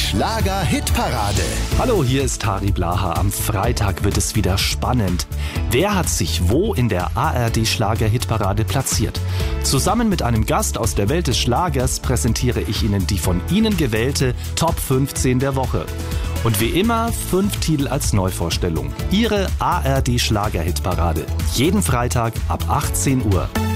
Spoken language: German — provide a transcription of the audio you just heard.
Schlager-Hitparade. Hallo, hier ist Harry Blaha. Am Freitag wird es wieder spannend. Wer hat sich wo in der ARD-Schlager-Hitparade platziert? Zusammen mit einem Gast aus der Welt des Schlagers präsentiere ich Ihnen die von Ihnen gewählte Top 15 der Woche. Und wie immer 5 Titel als Neuvorstellung. Ihre ARD-Schlager-Hitparade. Jeden Freitag ab 18 Uhr.